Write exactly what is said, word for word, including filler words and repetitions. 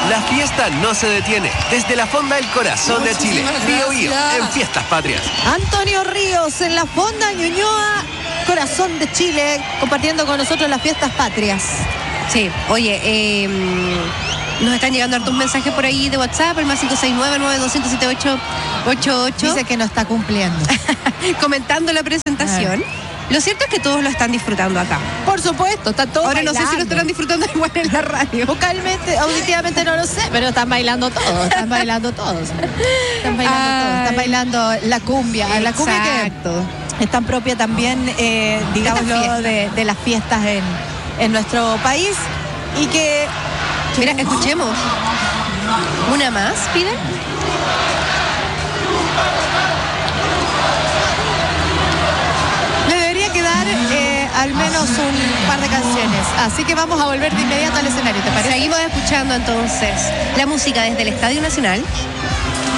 La fiesta no se detiene. Desde la Fonda del Corazón de Chile. Bío Bío en Fiestas Patrias. Antonio Ríos en la Fonda Ñuñoa, Corazón de Chile, compartiendo con nosotros las Fiestas Patrias. Sí, oye, eh, nos están llegando hartos mensajes por ahí de WhatsApp, el más cinco seis nueve, nueve dos cero siete ocho ocho ocho. Dice que no está cumpliendo. Comentando la presentación. Lo cierto es que todos lo están disfrutando acá. Por supuesto, están todos Ahora bailando. no sé si lo estarán disfrutando igual en la radio. Vocalmente, auditivamente no lo sé, pero están bailando todos, están bailando todos. Están bailando Ay. todos, están bailando la cumbia, la cumbia Exacto. que es tan propia también, eh, digámoslo, fiesta. de, de las fiestas en, en nuestro país y que... Mira, escuchemos. ¿Una más, piden? Le debería quedar eh, al menos un par de canciones, así que vamos a volver de inmediato al escenario, ¿te parece? Seguimos escuchando entonces la música desde el Estadio Nacional.